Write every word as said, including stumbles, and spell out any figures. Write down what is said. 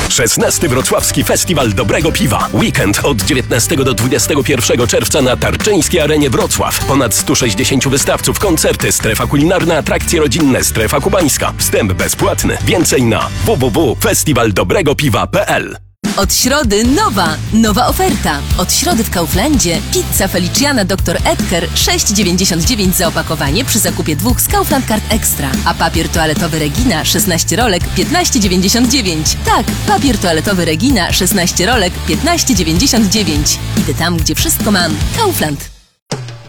szesnasty Wrocławski Festiwal Dobrego Piwa. Weekend od dziewiętnastego do dwudziestego pierwszego czerwca na Tarczyńskiej Arenie Wrocław. Ponad sto sześćdziesiąt wystawców, koncerty, strefa kulinarna, atrakcje rodzinne, strefa kubańska. Wstęp bezpłatny. Więcej na w w w kropka festiwal dobrego piwa kropka p l. Od środy nowa, nowa oferta. Od środy w Kauflandzie pizza Feliciana doktor Edgar sześć dziewięćdziesiąt dziewięć za opakowanie przy zakupie dwóch z Kaufland Card Extra. A papier toaletowy Regina szesnaście rolek piętnaście dziewięćdziesiąt dziewięć. Tak, papier toaletowy Regina szesnaście rolek piętnaście dziewięćdziesiąt dziewięć. Idę tam, gdzie wszystko mam. Kaufland.